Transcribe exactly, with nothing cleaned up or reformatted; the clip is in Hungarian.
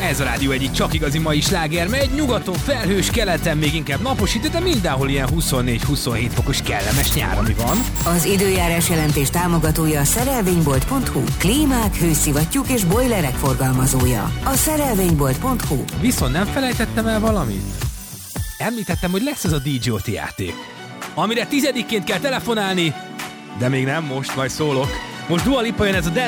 Ez a rádió egyik csak igazi mai sláger, megy nyugaton felhős, keleten még inkább napos idő, de mindenhol ilyen huszonnégy-huszonhét fokos kellemes nyár, ami van. Az időjárás jelentés támogatója a szerelvénybolt pont hu. Klímák, hőszivattyúk és bojlerek forgalmazója. A szerelvénybolt pont hu. Viszont nem felejtettem el valamit? Említettem, hogy lesz ez a dé jé o té játék, amire tizedikként kell telefonálni, de még nem most, majd szólok. Most Dua Lipa jön, ez a Dance